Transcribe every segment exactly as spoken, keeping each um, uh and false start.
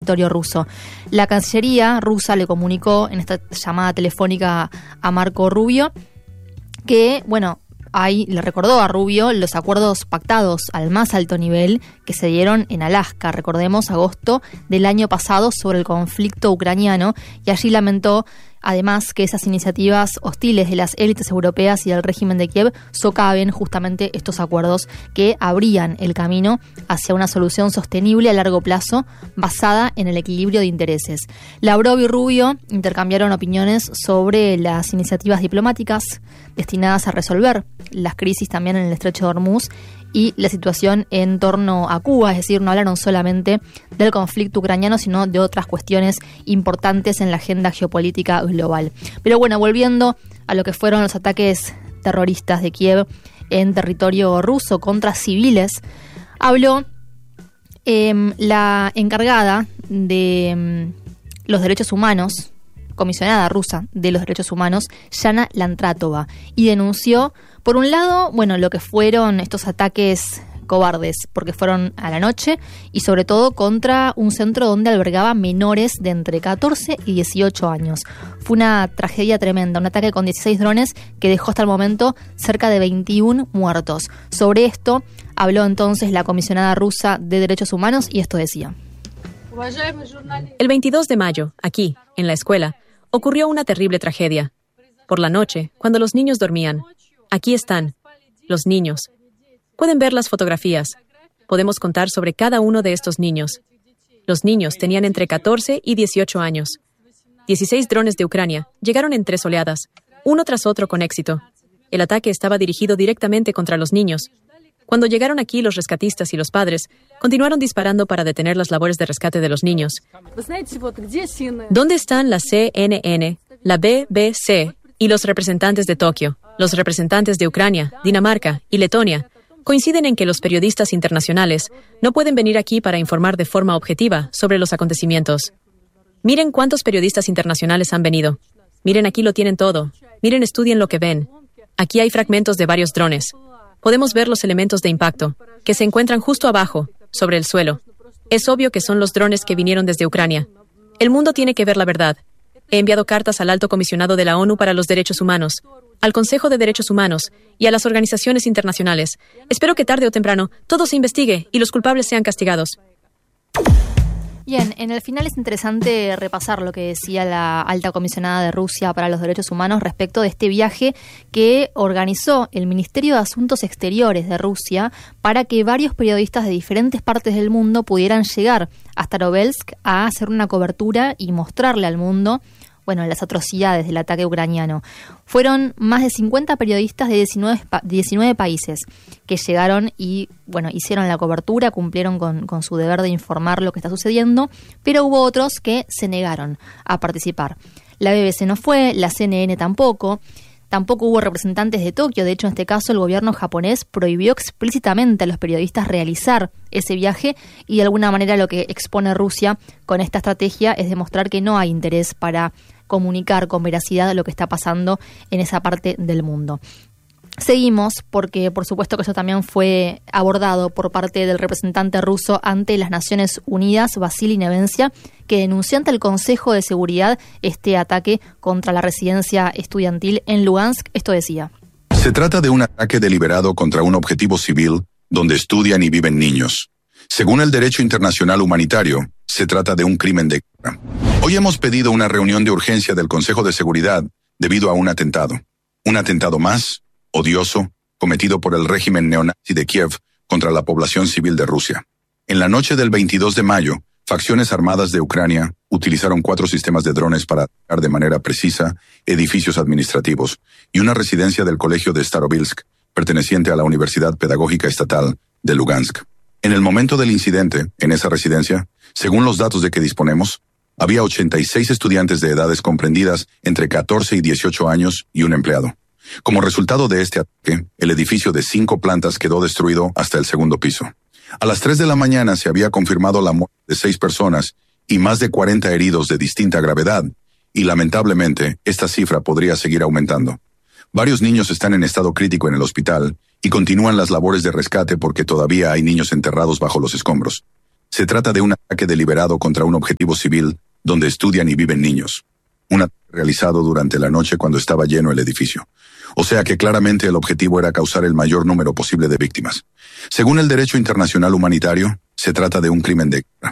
territorio ruso. La Cancillería rusa le comunicó en esta llamada telefónica a Marco Rubio que, bueno, ahí le recordó a Rubio los acuerdos pactados al más alto nivel que se dieron en Alaska, recordemos, agosto del año pasado, sobre el conflicto ucraniano, y allí lamentó además que esas iniciativas hostiles de las élites europeas y del régimen de Kiev socaven justamente estos acuerdos que abrían el camino hacia una solución sostenible a largo plazo basada en el equilibrio de intereses. Lavrov y Rubio intercambiaron opiniones sobre las iniciativas diplomáticas destinadas a resolver las crisis también en el estrecho de Hormuz y la situación en torno a Cuba, es decir, no hablaron solamente del conflicto ucraniano, sino de otras cuestiones importantes en la agenda geopolítica global. Pero bueno, volviendo a lo que fueron los ataques terroristas de Kiev en territorio ruso contra civiles, habló eh, la encargada de eh, los derechos humanos, comisionada rusa de los derechos humanos, Yana Lantratova, y denunció, por un lado, bueno, lo que fueron estos ataques cobardes, porque fueron a la noche y sobre todo contra un centro donde albergaba menores de entre catorce y dieciocho años. Fue una tragedia tremenda, un ataque con dieciséis drones que dejó hasta el momento cerca de veintiún muertos. Sobre esto habló entonces la comisionada rusa de derechos humanos y esto decía. El veintidós de mayo, aquí, en la escuela, ocurrió una terrible tragedia. Por la noche, cuando los niños dormían, aquí están, los niños. Pueden ver las fotografías. Podemos contar sobre cada uno de estos niños. Los niños tenían entre catorce y dieciocho años. dieciséis drones de Ucrania llegaron en tres oleadas, uno tras otro con éxito. El ataque estaba dirigido directamente contra los niños. Cuando llegaron aquí los rescatistas y los padres, continuaron disparando para detener las labores de rescate de los niños. ¿Dónde están la C N N, la B B C y los representantes de Tokio? Los representantes de Ucrania, Dinamarca y Letonia coinciden en que los periodistas internacionales no pueden venir aquí para informar de forma objetiva sobre los acontecimientos. Miren cuántos periodistas internacionales han venido. Miren, aquí lo tienen todo. Miren, estudien lo que ven. Aquí hay fragmentos de varios drones. Podemos ver los elementos de impacto, que se encuentran justo abajo, sobre el suelo. Es obvio que son los drones que vinieron desde Ucrania. El mundo tiene que ver la verdad. He enviado cartas al Alto Comisionado de la ONU para los Derechos Humanos, al Consejo de Derechos Humanos y a las organizaciones internacionales. Espero que tarde o temprano todo se investigue y los culpables sean castigados. Bien, en el final es interesante repasar lo que decía la alta comisionada de Rusia para los Derechos Humanos respecto de este viaje que organizó el Ministerio de Asuntos Exteriores de Rusia para que varios periodistas de diferentes partes del mundo pudieran llegar a Starovelsk a hacer una cobertura y mostrarle al mundo, bueno, las atrocidades del ataque ucraniano. Fueron más de cincuenta periodistas de diecinueve, diecinueve países que llegaron y, bueno, hicieron la cobertura, cumplieron con, con su deber de informar lo que está sucediendo, pero hubo otros que se negaron a participar. La B B C no fue, la C N N tampoco, tampoco hubo representantes de Tokio. De hecho, en este caso, el gobierno japonés prohibió explícitamente a los periodistas realizar ese viaje y, de alguna manera, lo que expone Rusia con esta estrategia es demostrar que no hay interés para comunicar con veracidad lo que está pasando en esa parte del mundo. Seguimos porque, por supuesto, que eso también fue abordado por parte del representante ruso ante las Naciones Unidas, Vasily Nevencia, que denunció ante el Consejo de Seguridad este ataque contra la residencia estudiantil en Lugansk. Esto decía. Se trata de un ataque deliberado contra un objetivo civil donde estudian y viven niños. Según el derecho internacional humanitario, se trata de un crimen de guerra. Hoy hemos pedido una reunión de urgencia del Consejo de Seguridad debido a un atentado. Un atentado más odioso cometido por el régimen neonazi de Kiev contra la población civil de Rusia. En la noche del veintidós de mayo, facciones armadas de Ucrania utilizaron cuatro sistemas de drones para atacar de manera precisa edificios administrativos y una residencia del colegio de Starovelsk, perteneciente a la Universidad Pedagógica Estatal de Lugansk. En el momento del incidente, en esa residencia, según los datos de que disponemos, había ochenta y seis estudiantes de edades comprendidas entre catorce y dieciocho años y un empleado. Como resultado de este ataque, el edificio de cinco plantas quedó destruido hasta el segundo piso. A las tres de la mañana se había confirmado la muerte de seis personas y más de cuarenta heridos de distinta gravedad, y lamentablemente esta cifra podría seguir aumentando. Varios niños están en estado crítico en el hospital y continúan las labores de rescate porque todavía hay niños enterrados bajo los escombros. Se trata de un ataque deliberado contra un objetivo civil donde estudian y viven niños. Un ataque realizado durante la noche cuando estaba lleno el edificio. O sea que claramente el objetivo era causar el mayor número posible de víctimas. Según el derecho internacional humanitario, se trata de un crimen de guerra.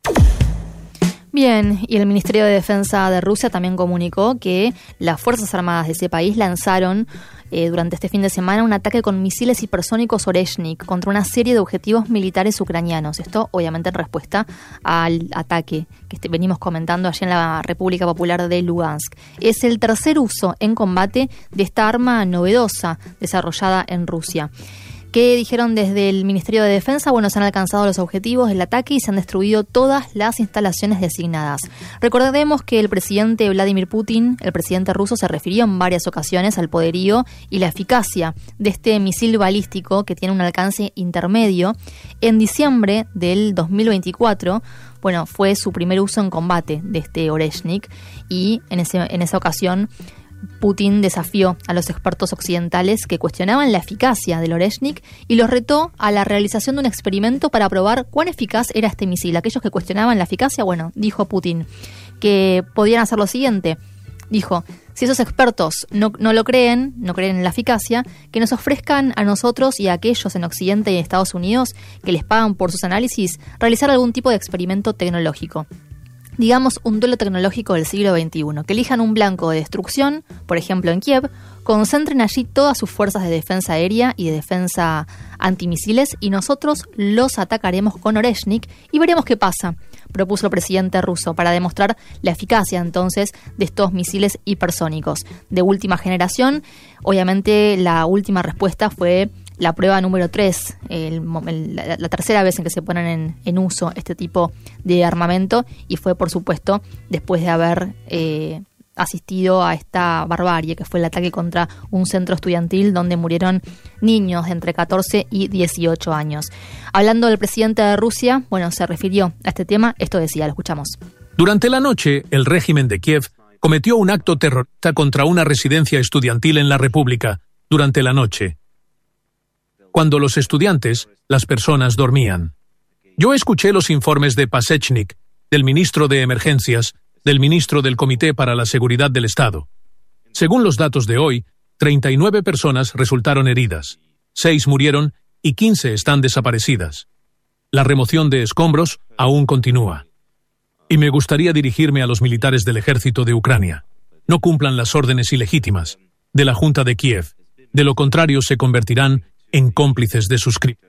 Bien, y el Ministerio de Defensa de Rusia también comunicó que las Fuerzas Armadas de ese país lanzaron eh, durante este fin de semana un ataque con misiles hipersónicos Oreshnik contra una serie de objetivos militares ucranianos. Esto obviamente en respuesta al ataque que este, venimos comentando allí en la República Popular de Lugansk. Es el tercer uso en combate de esta arma novedosa desarrollada en Rusia. ¿Qué dijeron desde el Ministerio de Defensa? Bueno, se han alcanzado los objetivos del ataque y se han destruido todas las instalaciones designadas. Recordemos que el presidente Vladimir Putin, el presidente ruso, se refirió en varias ocasiones al poderío y la eficacia de este misil balístico que tiene un alcance intermedio. En diciembre del dos mil veinticuatro, bueno, fue su primer uso en combate de este Oreshnik y en, ese, en esa ocasión Putin desafió a los expertos occidentales que cuestionaban la eficacia del Oreshnik y los retó a la realización de un experimento para probar cuán eficaz era este misil. Aquellos que cuestionaban la eficacia, bueno, dijo Putin que podían hacer lo siguiente. Dijo, si esos expertos no, no lo creen, no creen en la eficacia, que nos ofrezcan a nosotros y a aquellos en Occidente y en Estados Unidos que les pagan por sus análisis, realizar algún tipo de experimento tecnológico. Digamos, un duelo tecnológico del siglo veintiuno, que elijan un blanco de destrucción, por ejemplo en Kiev, concentren allí todas sus fuerzas de defensa aérea y de defensa antimisiles y nosotros los atacaremos con Oreshnik y veremos qué pasa, propuso el presidente ruso para demostrar la eficacia entonces de estos misiles hipersónicos. De última generación, obviamente la última respuesta fue la prueba número tres, el, el, la, la tercera vez en que se ponen en, en uso este tipo de armamento y fue, por supuesto, después de haber eh, asistido a esta barbarie que fue el ataque contra un centro estudiantil donde murieron niños de entre catorce y dieciocho años. Hablando del presidente de Rusia, bueno, se refirió a este tema, esto decía, lo escuchamos. Durante la noche, el régimen de Kiev cometió un acto terrorista contra una residencia estudiantil en la República, durante la noche, cuando los estudiantes, las personas dormían. Yo escuché los informes de Pasechnik, del ministro de Emergencias, del ministro del Comité para la Seguridad del Estado. Según los datos de hoy, treinta y nueve personas resultaron heridas, seis murieron y quince están desaparecidas. La remoción de escombros aún continúa. Y me gustaría dirigirme a los militares del ejército de Ucrania. No cumplan las órdenes ilegítimas de la Junta de Kiev. De lo contrario, se convertirán en cómplices de sus crímenes.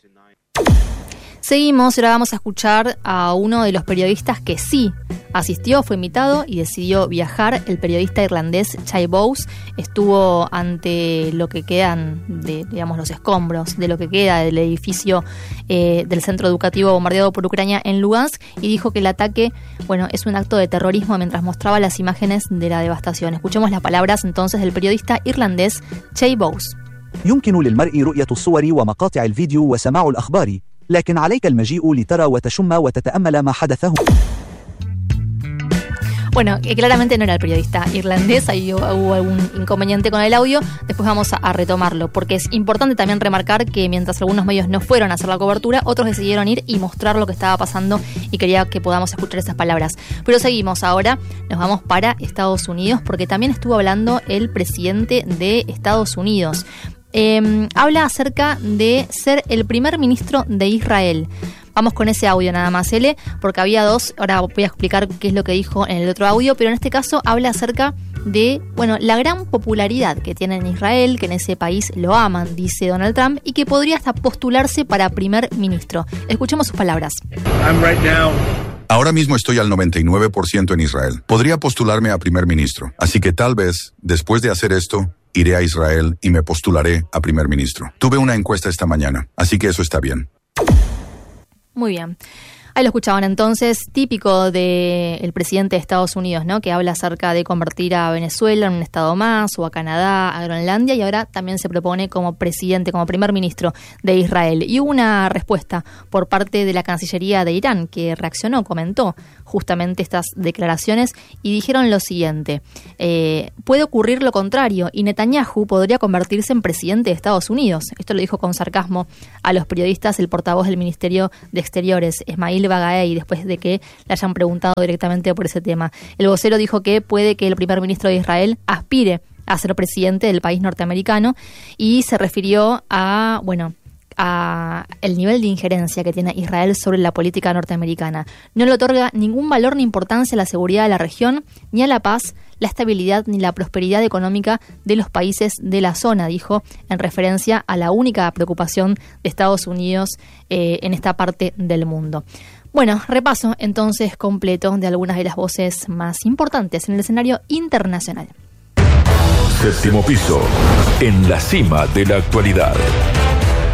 Seguimos, ahora vamos a escuchar a uno de los periodistas que sí asistió, fue invitado y decidió viajar. El periodista irlandés Chai Bowes estuvo ante lo que quedan de, digamos, los escombros de lo que queda del edificio eh, del centro educativo bombardeado por Ucrania en Lugansk y dijo que el ataque, bueno, es un acto de terrorismo mientras mostraba las imágenes de la devastación. Escuchemos las palabras entonces del periodista irlandés Chai Bowes. يمكن للمرء رؤية الصور ومقاطع الفيديو وسماع الأخبار، لكن عليك المجيء لترى وتشم وتتأمل ما حدث هنا. Bueno, que claramente no era el periodista irlandés, ahí hubo algún inconveniente con el audio, después vamos a, a retomarlo, porque es importante también remarcar que mientras algunos medios no fueron a hacer la cobertura, otros decidieron ir y mostrar lo que estaba pasando y quería que podamos escuchar esas palabras. Pero seguimos ahora, nos vamos para Estados Unidos, porque también estuvo hablando el presidente de Estados Unidos. Eh, habla acerca de ser el primer ministro de Israel. Vamos con ese audio nada más, L, porque había dos, ahora voy a explicar qué es lo que dijo en el otro audio, pero en este caso habla acerca de, bueno, la gran popularidad que tiene en Israel, que en ese país lo aman, dice Donald Trump, y que podría hasta postularse para primer ministro. Escuchemos sus palabras. I'm right now. Ahora mismo estoy al noventa y nueve por ciento en Israel. Podría postularme a primer ministro, así que tal vez, después de hacer esto, iré a Israel y me postularé a primer ministro. Tuve una encuesta esta mañana, así que eso está bien. Muy bien. Ahí lo escuchaban entonces, típico del presidente de Estados Unidos, ¿no? Que habla acerca de convertir a Venezuela en un estado más, o a Canadá, a Groenlandia, y ahora también se propone como presidente, como primer ministro de Israel. Y hubo una respuesta por parte de la Cancillería de Irán, que reaccionó, comentó justamente estas declaraciones y dijeron lo siguiente: eh, puede ocurrir lo contrario y Netanyahu podría convertirse en presidente de Estados Unidos. Esto lo dijo con sarcasmo a los periodistas el portavoz del Ministerio de Exteriores, Esmail Bagaei, después de que le hayan preguntado directamente por ese tema. El vocero dijo que puede que el primer ministro de Israel aspire a ser presidente del país norteamericano y se refirió a, bueno, a el nivel de injerencia que tiene Israel sobre la política norteamericana. No le otorga ningún valor ni importancia a la seguridad de la región, ni a la paz, la estabilidad ni la prosperidad económica de los países de la zona, dijo, en referencia a la única preocupación de Estados Unidos eh, en esta parte del mundo. Bueno, repaso entonces completo de algunas de las voces más importantes en el escenario internacional. Séptimo piso, en la cima de la actualidad.